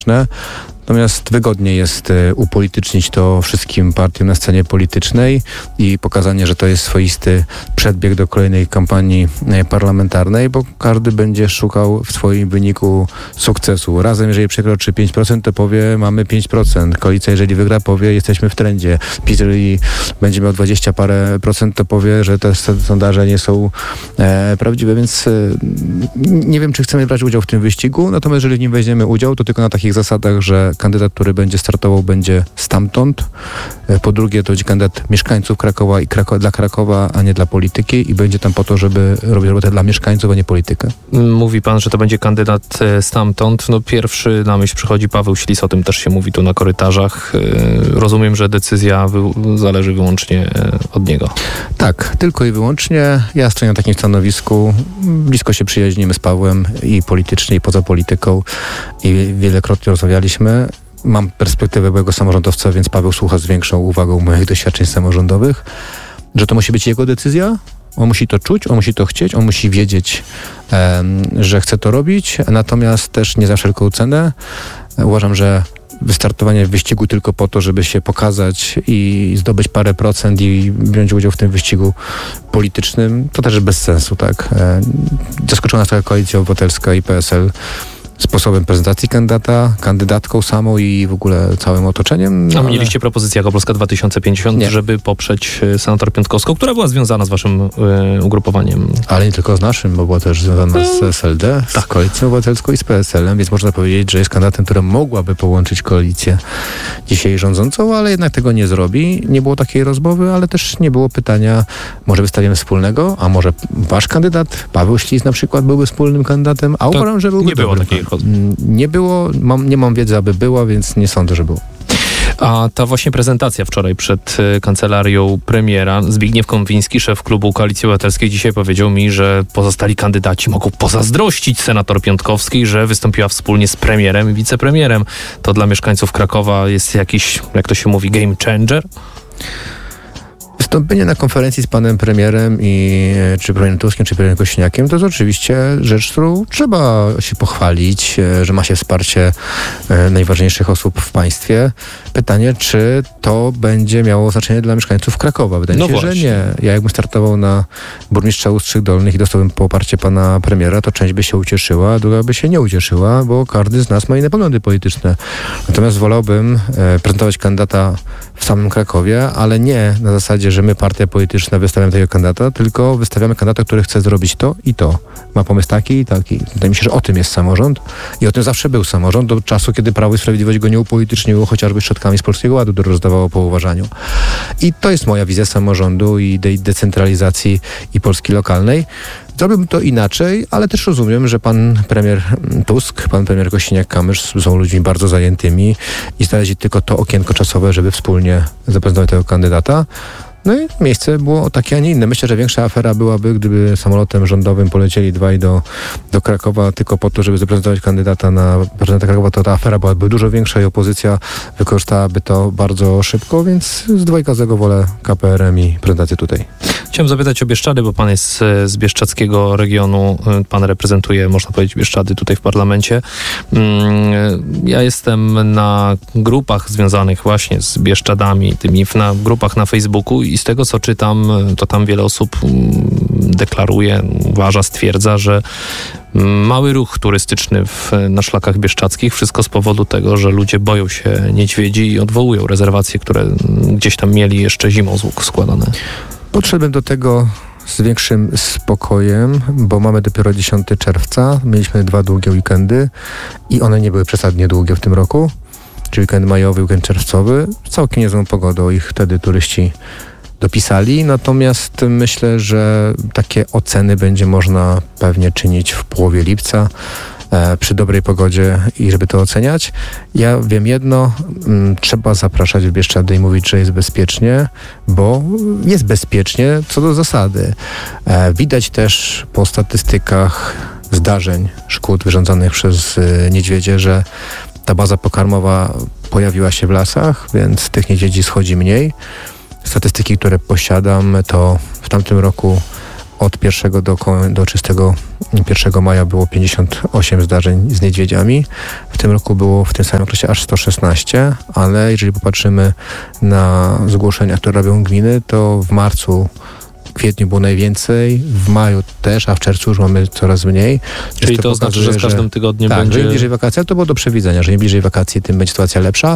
Natomiast wygodniej jest upolitycznić to wszystkim partiom na scenie politycznej i pokazanie, że to jest swoisty przedbieg do kolejnej kampanii parlamentarnej, bo każdy będzie szukał w swoim wyniku sukcesu. Razem, jeżeli przekroczy 5%, to powie, mamy 5%. Koalicja, jeżeli wygra, powie, jesteśmy w trendzie. PiS, jeżeli będzie miał 20 parę procent, to powie, że te sondaże nie są prawdziwe, więc nie wiem, czy chcemy brać udział w tym wyścigu, natomiast jeżeli w nim weźmiemy udział, to tylko na takich zasadach, że kandydat, który będzie startował, będzie stamtąd. Po drugie, to będzie kandydat mieszkańców Krakowa i dla Krakowa, a nie dla polityki i będzie tam po to, żeby robić robotę dla mieszkańców, a nie politykę. Mówi pan, że to będzie kandydat stamtąd. No pierwszy na myśl przychodzi Paweł Ślis, o tym też się mówi tu na korytarzach. Rozumiem, że decyzja zależy wyłącznie od niego. Tak, tylko i wyłącznie. Ja stoję na takim stanowisku. Blisko się przyjaźnimy z Pawłem i politycznie, i poza polityką i wielokrotnie rozmawialiśmy. Mam perspektywę byłego samorządowca, więc Paweł słucha z większą uwagą moich doświadczeń samorządowych, że to musi być jego decyzja. On musi to czuć, on musi to chcieć, on musi wiedzieć, że chce to robić, natomiast też nie za wszelką cenę. Uważam, że wystartowanie w wyścigu tylko po to, żeby się pokazać i zdobyć parę procent i wziąć udział w tym wyścigu politycznym, to też bez sensu, tak? Zaskoczyła nas taka Koalicja Obywatelska i PSL sposobem prezentacji kandydata, kandydatką samą i w ogóle całym otoczeniem. A mieliście propozycję jako Polska 2050, nie, żeby poprzeć senator Piątkowską, która była związana z waszym ugrupowaniem. Ale nie tylko z naszym, bo była też związana z SLD, z Koalicją Obywatelską i z PSL-em, więc można powiedzieć, że jest kandydatem, który mogłaby połączyć koalicję dzisiaj rządzącą, ale jednak tego nie zrobi. Nie było takiej rozmowy, ale też nie było pytania, może wystawimy wspólnego, a może wasz kandydat, Paweł Ślis na przykład, byłby wspólnym kandydatem, a uważam, że byłby nie było takiej. Nie było, nie mam wiedzy, aby była, więc nie sądzę, że było. A ta właśnie prezentacja wczoraj przed kancelarią premiera, Zbigniew Konwiński, szef klubu Koalicji Obywatelskiej, dzisiaj powiedział mi, że pozostali kandydaci mogą pozazdrościć senator Piątkowskiej, że wystąpiła wspólnie z premierem i wicepremierem. To dla mieszkańców Krakowa jest jakiś, jak to się mówi, game changer? Wystąpienie na konferencji z panem premierem czy premierem Tuskiem, czy premierem Kosiniakiem, to jest oczywiście rzecz, którą trzeba się pochwalić, że ma się wsparcie najważniejszych osób w państwie. Pytanie, czy to będzie miało znaczenie dla mieszkańców Krakowa? Wydaje mi się, że nie. Ja jakbym startował na burmistrza Ustrzych Dolnych i dostałbym poparcie pana premiera, to część by się ucieszyła, a druga by się nie ucieszyła, bo każdy z nas ma inne poglądy polityczne. Natomiast wolałbym prezentować kandydata w samym Krakowie, ale nie na zasadzie, że my, partia polityczna, wystawiamy tego kandydata, tylko wystawiamy kandydata, który chce zrobić to i to. Ma pomysł taki i taki. Wydaje mi się, że o tym jest samorząd i o tym zawsze był samorząd do czasu, kiedy Prawo i Sprawiedliwość go nie upolityczniło, chociażby środkami z Polskiego Ładu, który rozdawało po uważaniu. I to jest moja wizja samorządu i decentralizacji i Polski lokalnej. Zrobiłbym to inaczej, ale też rozumiem, że pan premier Tusk, pan premier Kosiniak-Kamysz są ludźmi bardzo zajętymi i znaleźli tylko to okienko czasowe, żeby wspólnie zaprezentować tego kandydata. No i miejsce było takie, a nie inne. Myślę, że większa afera byłaby, gdyby samolotem rządowym polecieli dwaj do Krakowa tylko po to, żeby zaprezentować kandydata na prezydenta Krakowa, to ta afera byłaby dużo większa i opozycja wykorzystałaby to bardzo szybko, więc z dwojgazego wolę KPRM i prezentację tutaj. Chciałem zapytać o Bieszczady, bo pan jest z bieszczadzkiego regionu, pan reprezentuje, można powiedzieć, Bieszczady tutaj w parlamencie. Ja jestem na grupach związanych właśnie z Bieszczadami, na grupach na Facebooku i z tego, co czytam, to tam wiele osób deklaruje, uważa, stwierdza, że mały ruch turystyczny na szlakach bieszczadzkich, wszystko z powodu tego, że ludzie boją się niedźwiedzi i odwołują rezerwacje, które gdzieś tam mieli jeszcze zimą składane. Podszedłem do tego z większym spokojem, bo mamy dopiero 10 czerwca, mieliśmy 2 długie weekendy i one nie były przesadnie długie w tym roku, czyli weekend majowy, weekend czerwcowy, z całkiem niezłą pogodą ich wtedy turyści dopisali, natomiast myślę, że takie oceny będzie można pewnie czynić w połowie lipca, przy dobrej pogodzie i żeby to oceniać. Ja wiem jedno, trzeba zapraszać w Bieszczady i mówić, że jest bezpiecznie, bo jest bezpiecznie co do zasady. Widać też po statystykach zdarzeń, szkód wyrządzanych przez niedźwiedzie, że ta baza pokarmowa pojawiła się w lasach, więc tych niedźwiedzi schodzi mniej. Statystyki, które posiadam, to w tamtym roku od 1 do 31 maja było 58 zdarzeń z niedźwiedziami. W tym roku było w tym samym okresie aż 116, ale jeżeli popatrzymy na zgłoszenia, które robią gminy, to w marcu, w kwietniu było najwięcej, w maju też, a w czerwcu już mamy coraz mniej. Czyli to znaczy, że z każdym tygodniem tak, będzie... że im bliżej wakacji, ale to było do przewidzenia, że im bliżej wakacji, tym będzie sytuacja lepsza.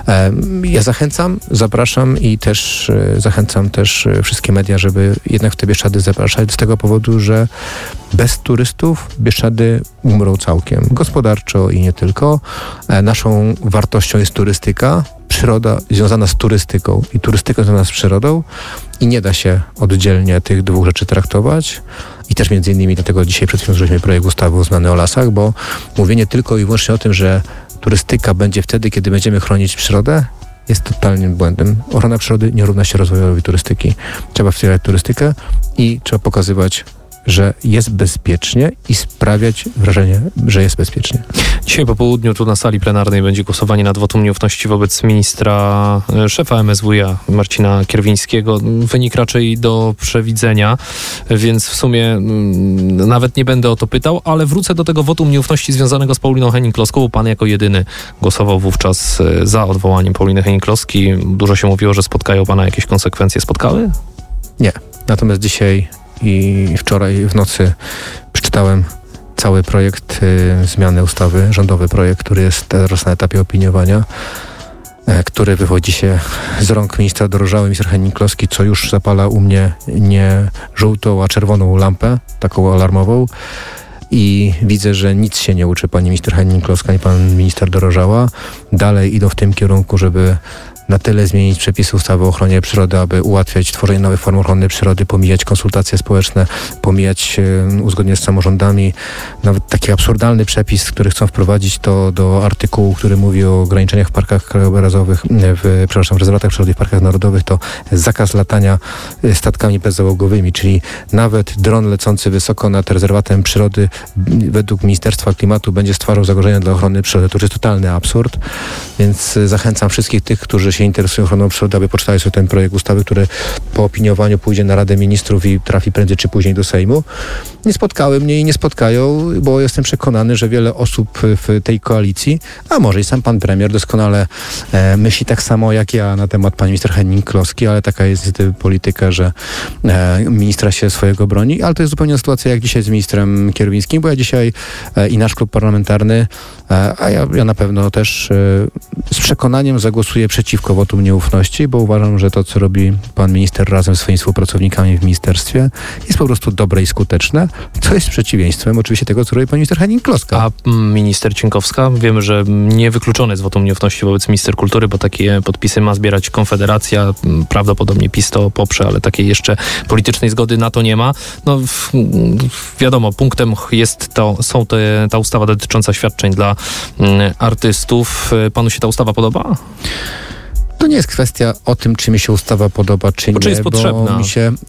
Ja zachęcam, zapraszam i też zachęcam też wszystkie media, żeby jednak w te Bieszczady zapraszać z tego powodu, że bez turystów Bieszczady umrą całkiem. Gospodarczo i nie tylko. Naszą wartością jest turystyka, przyroda związana z turystyką i turystyka związana z przyrodą i nie da się oddzielnie tych dwóch rzeczy traktować. I też między innymi dlatego dzisiaj przed chwilą złożyliśmy projekt ustawy o zmianie o lasach, bo mówienie tylko i wyłącznie o tym, że turystyka będzie wtedy, kiedy będziemy chronić przyrodę, jest totalnym błędem. Ochrona przyrody nie równa się rozwojowi turystyki. Trzeba wspierać turystykę i trzeba pokazywać, że jest bezpiecznie i sprawiać wrażenie, że jest bezpiecznie. Dzisiaj po południu tu na sali plenarnej będzie głosowanie nad wotum nieufności wobec ministra, szefa MSWiA Marcina Kierwińskiego. Wynik raczej do przewidzenia, więc w sumie nawet nie będę o to pytał, ale wrócę do tego wotum nieufności związanego z Pauliną Hennig-Kloską. Pan jako jedyny głosował wówczas za odwołaniem Pauliny Hennig-Kloski. Dużo się mówiło, że spotkają pana jakieś konsekwencje. Spotkały? Nie. Natomiast dzisiaj i wczoraj w nocy przeczytałem cały projekt zmiany ustawy, rządowy projekt, który jest teraz na etapie opiniowania, który wywodzi się z rąk ministra Dorożały, minister Hennig-Kloski, co już zapala u mnie nie żółtą, a czerwoną lampę, taką alarmową. I widzę, że nic się nie uczy pani minister Hennig-Kloska, ani pan minister Dorożała. Dalej idą w tym kierunku, żeby na tyle zmienić przepisy ustawy o ochronie przyrody, aby ułatwiać tworzenie nowych form ochrony przyrody, pomijać konsultacje społeczne, pomijać uzgodnienie z samorządami. Nawet taki absurdalny przepis, który chcą wprowadzić to do artykułu, który mówi o ograniczeniach w parkach krajobrazowych, w rezerwatach przyrody i w parkach narodowych, to zakaz latania statkami bezzałogowymi, czyli nawet dron lecący wysoko nad rezerwatem przyrody według Ministerstwa Klimatu będzie stwarzał zagrożenia dla ochrony przyrody. To już jest totalny absurd, więc zachęcam wszystkich tych, którzy się interesują ochroną przyrody, aby poczytali sobie ten projekt ustawy, który po opiniowaniu pójdzie na Radę Ministrów i trafi prędzej czy później do Sejmu. Nie spotkały mnie i nie spotkają, bo jestem przekonany, że wiele osób w tej koalicji, a może i sam pan premier doskonale myśli tak samo jak ja na temat pani minister Hennig-Kloski, ale taka jest polityka, że ministra się swojego broni, ale to jest zupełnie sytuacja jak dzisiaj z ministrem Kierwińskim, bo ja dzisiaj i nasz klub parlamentarny, a ja na pewno też z przekonaniem zagłosuję przeciwko wotum nieufności, bo uważam, że to, co robi pan minister razem z swoimi współpracownikami w ministerstwie, jest po prostu dobre i skuteczne, co jest przeciwieństwem oczywiście tego, co robi pan minister Hennig-Kloska. A minister Cienkowska? Wiemy, że niewykluczone jest wotum nieufności wobec minister kultury, bo takie podpisy ma zbierać Konfederacja. Prawdopodobnie PiS to poprze, ale takiej jeszcze politycznej zgody na to nie ma. No wiadomo, punktem jest ta ustawa dotycząca świadczeń dla artystów. Panu się ta ustawa podoba? To nie jest kwestia o tym, czy mi się ustawa podoba, czy nie. Czy jest potrzebna?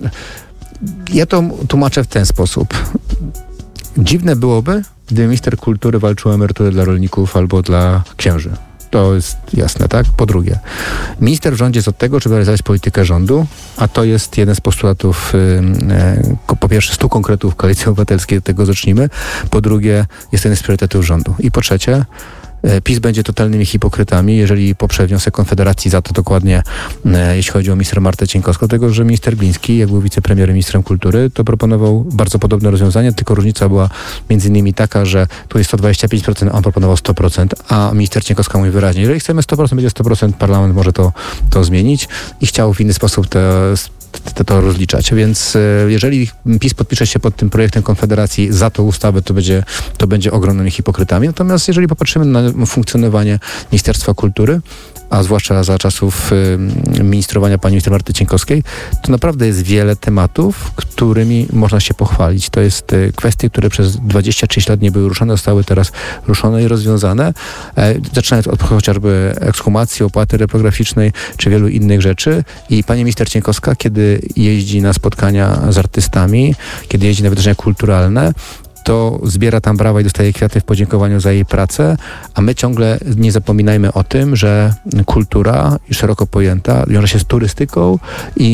Ja to tłumaczę w ten sposób. Dziwne byłoby, gdyby minister kultury walczył o emeryturę dla rolników albo dla księży. To jest jasne, tak? Po drugie, minister w rządzie jest od tego, żeby realizować politykę rządu, a to jest jeden z postulatów, po pierwsze 100 konkretów Koalicji Obywatelskiej, od tego zacznijmy. Po drugie, jest jeden z priorytetów rządu. I po trzecie, PiS będzie totalnymi hipokrytami, jeżeli poprze wniosek Konfederacji za to dokładnie, jeśli chodzi o ministra Martę Cienkowską, dlatego że minister Gliński, jak był wicepremierem, ministrem kultury, to proponował bardzo podobne rozwiązania, tylko różnica była między innymi taka, że tu jest 125%, a on proponował 100%, a minister Cienkowska mówi wyraźnie, jeżeli chcemy 100%, będzie 100%, parlament może to zmienić i chciał w inny sposób to rozliczać. Więc jeżeli PiS podpisze się pod tym projektem Konfederacji za tą ustawę, to będzie ogromnymi hipokrytami. Natomiast jeżeli popatrzymy na funkcjonowanie Ministerstwa Kultury, a zwłaszcza za czasów ministrowania pani minister Marty Cienkowskiej, to naprawdę jest wiele tematów, którymi można się pochwalić. To jest kwestie, które przez 20-30 lat nie były ruszone, zostały teraz ruszone i rozwiązane. Zaczynając od chociażby ekshumacji, opłaty reprograficznej, czy wielu innych rzeczy. I pani minister Cienkowska, kiedy jeździ na spotkania z artystami, kiedy jeździ na wydarzenia kulturalne, to zbiera tam brawa i dostaje kwiaty w podziękowaniu za jej pracę, a my ciągle nie zapominajmy o tym, że kultura, szeroko pojęta, wiąże się z turystyką i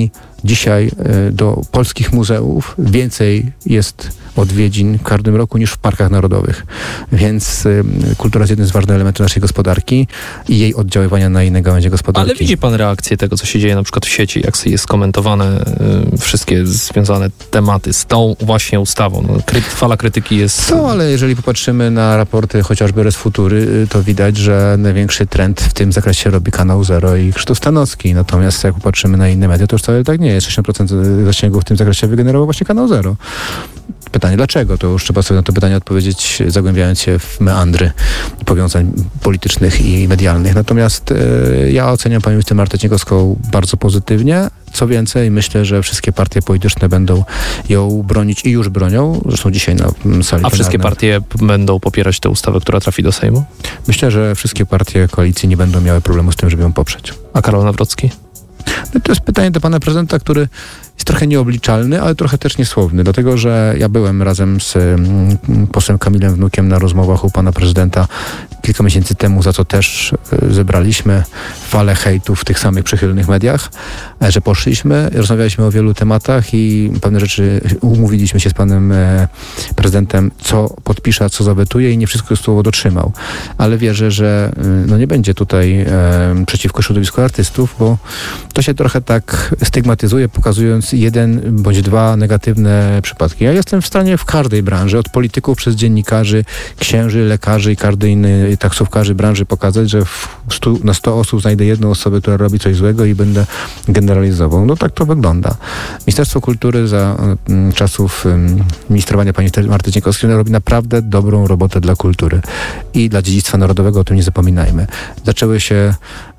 Dzisiaj do polskich muzeów więcej jest odwiedzin w każdym roku niż w parkach narodowych. Więc kultura jest jednym z ważnych elementów naszej gospodarki i jej oddziaływania na inne gałęzie gospodarki. Ale widzi pan reakcję tego, co się dzieje na przykład w sieci, jak jest komentowane wszystkie związane tematy z tą właśnie ustawą. Fala krytyki jest... Ale jeżeli popatrzymy na raporty chociażby Resfutury, to widać, że największy trend w tym zakresie robi Kanał Zero i Krzysztof Stanowski. Natomiast jak popatrzymy na inne media, to już wcale tak nie jest. 60% zasięgu w tym zakresie wygenerował właśnie Kanał Zero. Pytanie dlaczego? To już trzeba sobie na to pytanie odpowiedzieć, zagłębiając się w meandry powiązań politycznych i medialnych. Natomiast ja oceniam panią minister Martę Cienkowską bardzo pozytywnie. Co więcej, myślę, że wszystkie partie polityczne będą ją bronić i już bronią. Zresztą dzisiaj na sali plenarnej. A wszystkie partie będą popierać tę ustawę, która trafi do Sejmu? Myślę, że wszystkie partie koalicji nie będą miały problemu z tym, żeby ją poprzeć. A Karol Nawrocki? No to jest pytanie do pana prezydenta, który jest trochę nieobliczalny, ale trochę też niesłowny, dlatego że ja byłem razem z posłem Kamilem Wnukiem na rozmowach u pana prezydenta kilka miesięcy temu, za co też zebraliśmy falę hejtu w tych samych przychylnych mediach, że poszliśmy, rozmawialiśmy o wielu tematach i pewne rzeczy umówiliśmy się z panem prezydentem, co podpisze, co zawetuje i nie wszystko słowo dotrzymał. Ale wierzę, że nie będzie tutaj przeciwko środowisku artystów, bo to się trochę tak stygmatyzuje, pokazując jeden bądź dwa negatywne przypadki. Ja jestem w stanie w każdej branży, od polityków przez dziennikarzy, księży, lekarzy i każdy inny taksówkarzy branży pokazać, że na 100 osób znajdę jedną osobę, która robi coś złego i będę generalizował. No tak to wygląda. Ministerstwo Kultury za czasów ministrowania pani Marty Cienkowskiej robi naprawdę dobrą robotę dla kultury i dla dziedzictwa narodowego, o tym nie zapominajmy. Zaczęły się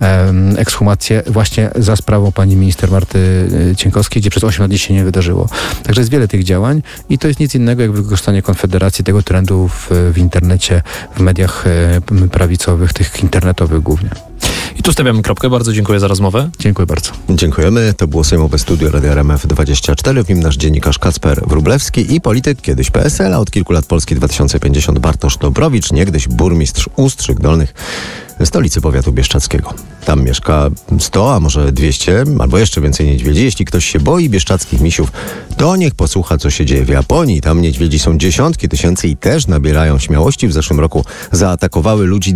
ekshumacje właśnie za sprawą pani minister Marty Cienkowskiej, gdzie przez 8 lat nic się nie wydarzyło. Także jest wiele tych działań i to jest nic innego jak wykorzystanie Konfederacji tego trendu w internecie, w mediach prawicowych, tych internetowych głównie. I tu stawiamy kropkę. Bardzo dziękuję za rozmowę. Dziękuję bardzo. Dziękujemy. To było Sejmowe Studio Radia RMF24. W nim nasz dziennikarz Kacper Wróblewski i polityk, kiedyś PSL, a od kilku lat Polski 2050 Bartosz Dobrowicz, niegdyś burmistrz Ustrzyk Dolnych, stolicy powiatu bieszczadzkiego. Tam mieszka 100, a może 200, albo jeszcze więcej niedźwiedzi. Jeśli ktoś się boi bieszczadzkich misiów, to niech posłucha, co się dzieje w Japonii. Tam niedźwiedzi są dziesiątki tysięcy i też nabierają śmiałości. W zeszłym roku zaatakowały ludzi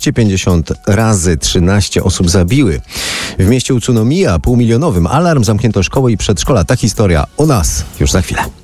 250 razy, 13 osób zabiły. W mieście Utsunomiya, półmilionowym, alarm, zamknięto szkoły i przedszkola. Ta historia u nas już za chwilę.